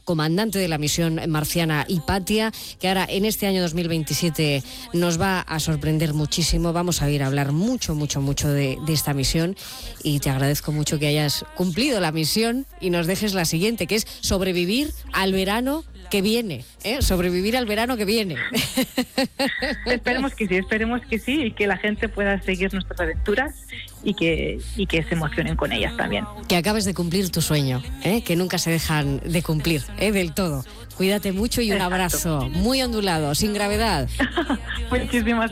comandante de la misión marciana Hipatia, que ahora en este año 2027 nos va a sorprender muchísimo. Vamos a ir a hablar mucho de esta misión, y te agradezco mucho que hayas cumplido la misión y nos dejes la siguiente, que es sobrevivir al verano que viene, sobrevivir al verano que viene. Esperemos que sí, y que la gente pueda seguir nuestras aventuras y que se emocionen con ellas también. Que acabes de cumplir tu sueño, que nunca se dejan de cumplir, del todo. Cuídate mucho y un abrazo muy ondulado, sin gravedad. Muchísimas